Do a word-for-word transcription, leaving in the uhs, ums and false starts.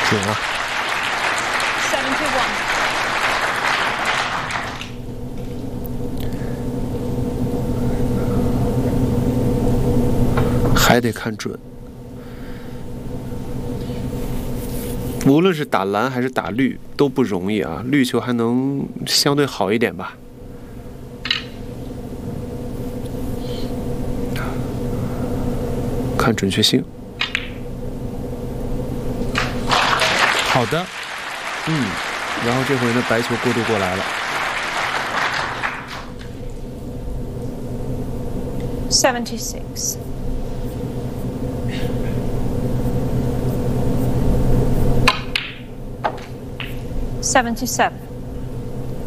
准啊。 seventy-one。 还得看准。无论是打蓝还是打绿都不容易啊，绿球还能相对好一点吧。看准确性。 好的。 嗯，然后这回呢，白球过渡过来了。 seventy-six。seventy-seven。